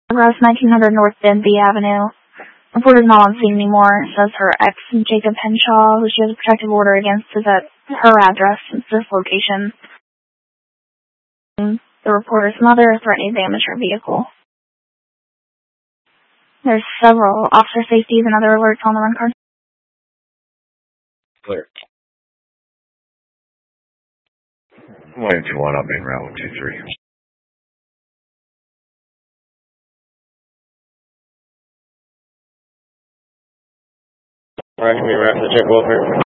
Across 1900 North Denby Avenue. Reporter's not on scene anymore, says her ex, Jacob Henshaw, who she has a protective order against, is at her address, this location. The reporter's mother threatening to damage her vehicle. There's several officer safeties and other alerts on the run card. Clear. 121 up main route 123. Alright, can we wrap the check welfare?